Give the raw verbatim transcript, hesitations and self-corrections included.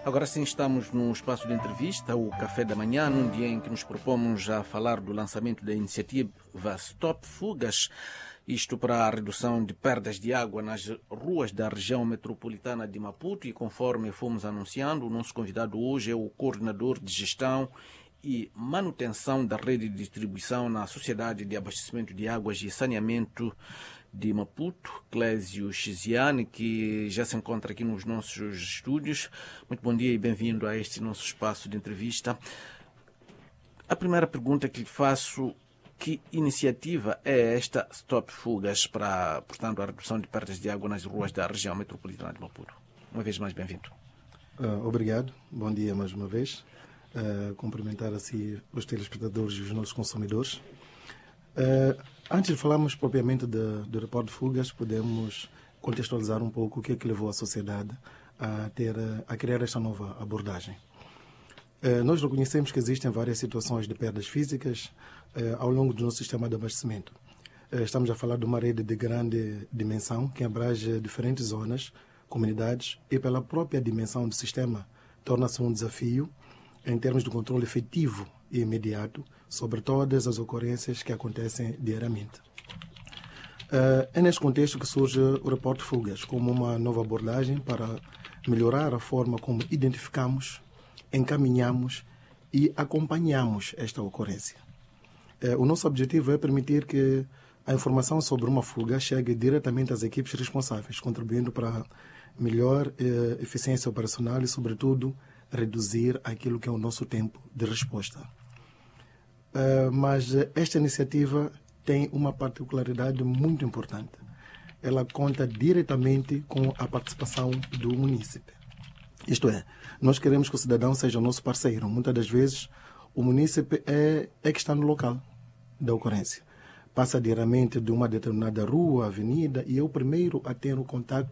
Agora sim estamos num espaço de entrevista, o Café da Manhã, num dia em que nos propomos a falar do lançamento da iniciativa Stop Fugas, isto para a redução de perdas de água nas ruas da região metropolitana de Maputo, e conforme fomos anunciando, o nosso convidado hoje é o coordenador de gestão e manutenção da rede de distribuição na Sociedade de Abastecimento de Águas e Saneamento de Maputo, Clésio Chiziane, que já se encontra aqui nos nossos estúdios. Muito bom dia e bem-vindo a este nosso espaço de entrevista. A primeira pergunta que lhe faço: que iniciativa é esta Stop Fugas para, portanto, a redução de perdas de água nas ruas da região metropolitana de Maputo? Uma vez mais, bem-vindo. Uh, obrigado. Bom dia mais uma vez. Uh, cumprimentar assim os telespectadores e os nossos consumidores. Uh, antes de falarmos propriamente de, do reporte de fugas, podemos contextualizar um pouco o que é que levou a sociedade a, ter, a criar esta nova abordagem. Uh, nós reconhecemos que existem várias situações de perdas físicas uh, ao longo do nosso sistema de abastecimento. Uh, estamos a falar de uma rede de grande dimensão que abrange diferentes zonas, comunidades, e pela própria dimensão do sistema torna-se um desafio em termos de controle efetivo e imediato sobre todas as ocorrências que acontecem diariamente. Uh, é neste contexto que surge o reporte de fugas como uma nova abordagem para melhorar a forma como identificamos, encaminhamos e acompanhamos esta ocorrência. Uh, o nosso objetivo é permitir que a informação sobre uma fuga chegue diretamente às equipes responsáveis, contribuindo para a melhor uh, eficiência operacional e, sobretudo, reduzir aquilo que é o nosso tempo de resposta. Uh, mas esta iniciativa tem uma particularidade muito importante. Ela conta diretamente com a participação do munícipe. Isto é, nós queremos que o cidadão seja o nosso parceiro. Muitas das vezes, o munícipe é, é que está no local da ocorrência. Passa diariamente de uma determinada rua, avenida, e é o primeiro a ter o contato